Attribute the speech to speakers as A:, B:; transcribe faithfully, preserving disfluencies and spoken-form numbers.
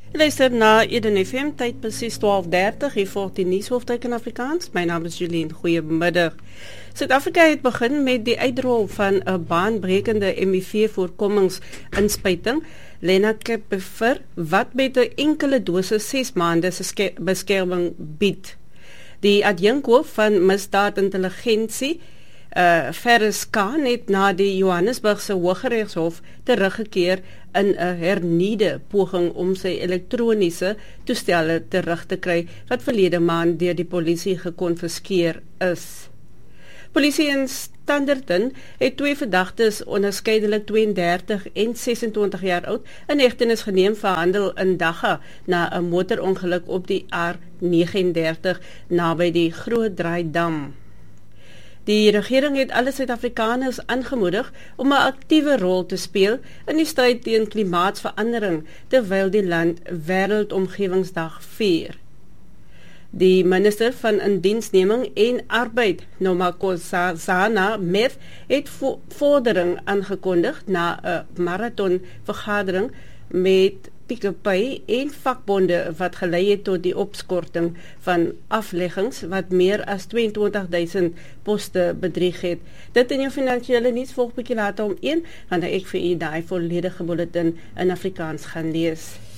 A: Luister na Eden F M, tyd precies twaalf dertig, hier volgt die nuushoofdtyd in Afrikaans. My naam is Julien, goeiemiddag. Suid-Afrika het begin met die uitrol van 'n baanbrekende M I V-voorkomingsinspuiting, Lenacapavir, wat met 'n enkele dosis ses maande se beskerming bied. Die adjunkhoof van misdaadintelligensie, Uh, Ferris Khan het na die Johannesburgse Hooggeregshof teruggekeer in 'n hernieude poging om sy elektroniese toestelle terug te kry wat verlede maand deur die polisie gekonfiskeer is. Polisie in Standerton het twee verdagtes, onderskeidelik tweeëndertig en sesentwintig jaar oud, in hegtenis geneem vir handel in dagga na 'n motorongeluk op die R negenendertig naby die Groot Draaidam. Die regering het alle Suid-Afrikaners aangemoedig om 'n aktiewe rol te speel in die stryd teen klimaatsverandering terwyl die land Wêreldomgewingsdag vier. Die minister van Indiensneming en Arbeid, Nomakosazana Meth, het vo vordering aangekondig na 'n marathonvergadering met Pick-a-Pay en vakbonde wat gelei het tot die opskorting van afleggings wat meer as tweeëntwintig duisend poste bedrieg het. Dit in jou finansiële nuus volg bietjie later om een, wanneer ek vir u daai volledige bulletin in Afrikaans gaan lees.